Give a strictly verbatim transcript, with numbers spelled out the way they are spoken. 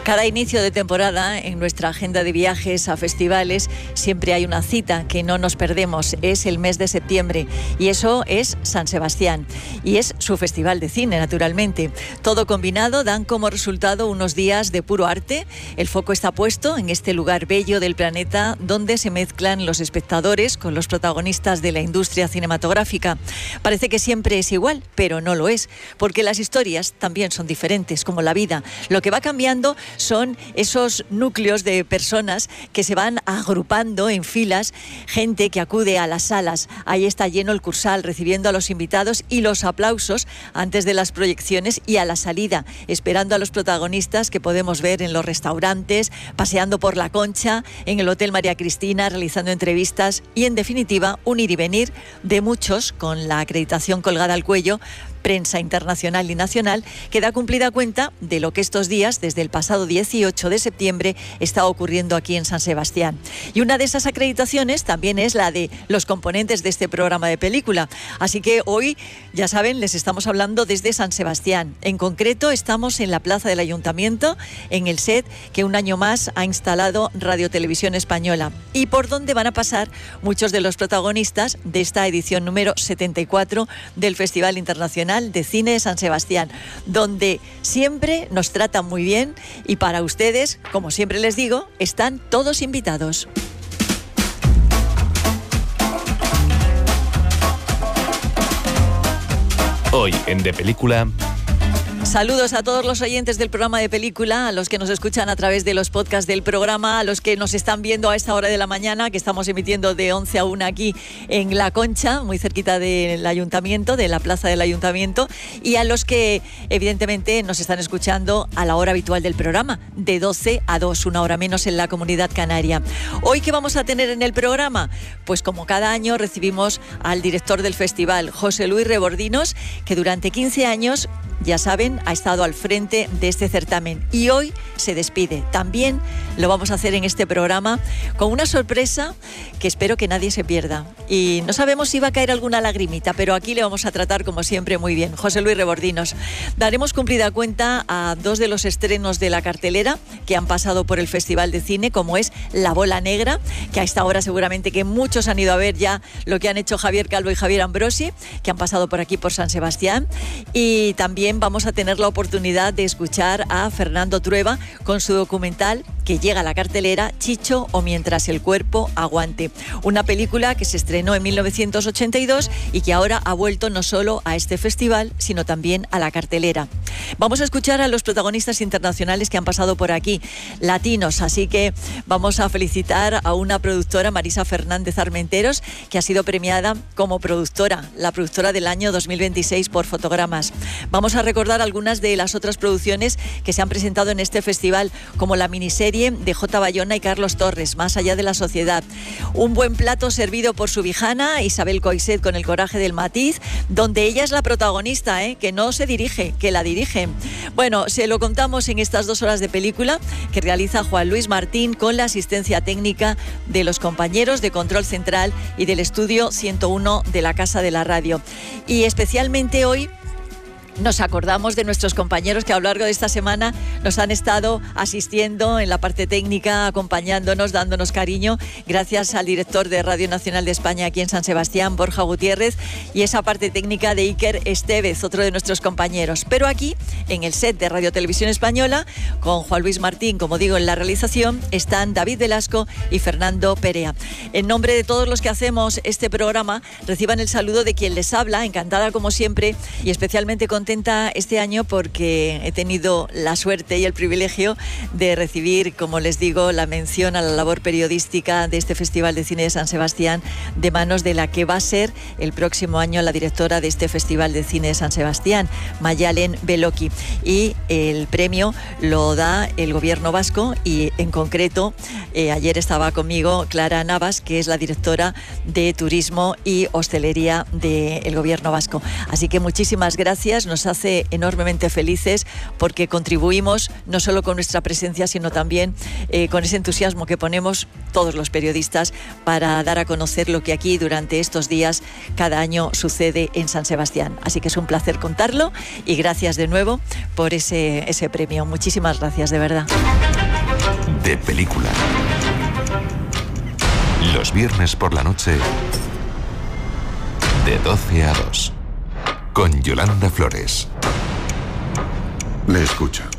Cada inicio de temporada en nuestra agenda de viajes a festivales siempre hay una cita que no nos perdemos. Es el mes de septiembre y eso es San Sebastián y es su festival de cine, naturalmente. Todo combinado dan como resultado unos días de puro arte. El foco está puesto en este lugar bello del planeta donde se mezclan los espectadores con los protagonistas de la industria cinematográfica. Parece que siempre es igual, pero no lo es, porque las historias también son diferentes, como la vida. Lo que va cambiando son esos núcleos de personas que se van agrupando en filas, gente que acude a las salas. Ahí está lleno el Cursal, recibiendo a los invitados y los aplausos antes de las proyecciones y a la salida, esperando a los protagonistas que podemos ver en los restaurantes, paseando por la Concha, en el Hotel María Cristina, realizando entrevistas y, en definitiva, un ir y venir de muchos con la acreditación colgada al cuello, prensa internacional y nacional, que da cumplida cuenta de lo que estos días, desde el pasado dieciocho de septiembre, está ocurriendo aquí en San Sebastián. Y una de esas acreditaciones también es la de los componentes de este programa de película. Así que hoy, ya saben, les estamos hablando desde San Sebastián. En concreto, estamos en la plaza del Ayuntamiento, en el set que un año más ha instalado Radio Televisión Española, y por donde van a pasar muchos de los protagonistas de esta edición número setenta y cuatro del Festival Internacional de Cine de San Sebastián, donde siempre nos tratan muy bien y para ustedes, como siempre les digo, están todos invitados. Hoy en De Película. Saludos a todos los oyentes del programa de película, a los que nos escuchan a través de los podcasts del programa, a los que nos están viendo a esta hora de la mañana, que estamos emitiendo de once a una aquí en La Concha, muy cerquita del Ayuntamiento, de la plaza del Ayuntamiento, y a los que evidentemente nos están escuchando a la hora habitual del programa, de doce a dos, una hora menos en la Comunidad Canaria. Hoy, ¿qué vamos a tener en el programa? Pues como cada año recibimos al director del festival, José Luis Rebordinos, que durante quince años, ya saben, ha estado al frente de este certamen y hoy se despide. También lo vamos a hacer en este programa con una sorpresa que espero que nadie se pierda. Y no sabemos si va a caer alguna lagrimita, pero aquí le vamos a tratar como siempre muy bien. José Luis Rebordinos. Daremos cumplida cuenta a dos de los estrenos de la cartelera que han pasado por el Festival de Cine, como es La Bola Negra, que a esta hora seguramente que muchos han ido a ver ya lo que han hecho Javier Calvo y Javier Ambrosi, que han pasado por aquí por San Sebastián. Y también vamos a tener la oportunidad de escuchar a Fernando Trueba con su documental que llega a la cartelera, Chicho o Mientras el cuerpo aguante. Una película que se estrenó en mil novecientos ochenta y dos y que ahora ha vuelto no solo a este festival, sino también a la cartelera. Vamos a escuchar a los protagonistas internacionales que han pasado por aquí, latinos, así que vamos a felicitar a una productora, Marisa Fernández Armenteros, que ha sido premiada como productora, la productora del año dos mil veintiséis por Fotogramas. Vamos a recordar algunas de las otras producciones que se han presentado en este festival, como la miniserie de J. Bayona y Carlos Torres, Más allá de la sociedad. Un buen plato servido por su vijana, Isabel Coixet, con El coraje del matiz, donde ella es la protagonista, ¿eh? que no se dirige, que la dirige. Bueno, se lo contamos en estas dos horas de película que realiza Juan Luis Martín con la asistencia técnica de los compañeros de Control Central y del Estudio ciento uno de la Casa de la Radio. Y especialmente hoy nos acordamos de nuestros compañeros que a lo largo de esta semana nos han estado asistiendo en la parte técnica, acompañándonos, dándonos cariño, gracias al director de Radio Nacional de España aquí en San Sebastián, Borja Gutiérrez, y esa parte técnica de Iker Estevez, otro de nuestros compañeros. Pero aquí, en el set de Radio Televisión Española, con Juan Luis Martín, como digo, en la realización, están David Velasco y Fernando Perea. En nombre de todos los que hacemos este programa, reciban el saludo de quien les habla, encantada como siempre y especialmente contenta este año porque he tenido la suerte y el privilegio de recibir, como les digo, la mención a la labor periodística de este Festival de Cine de San Sebastián de manos de la que va a ser el próximo año la directora de este Festival de Cine de San Sebastián, Mayalen Beloki. Y el premio lo da el Gobierno vasco y en concreto eh, ayer estaba conmigo Clara Navas, que es la directora de Turismo y Hostelería del Gobierno vasco. Así que muchísimas gracias. Nos nos hace enormemente felices porque contribuimos no solo con nuestra presencia, sino también eh, con ese entusiasmo que ponemos todos los periodistas para dar a conocer lo que aquí durante estos días cada año sucede en San Sebastián. Así que es un placer contarlo y gracias de nuevo por ese, ese premio. Muchísimas gracias, de verdad. De película. Los viernes por la noche de doce a dos con Yolanda Flores. Le escucho.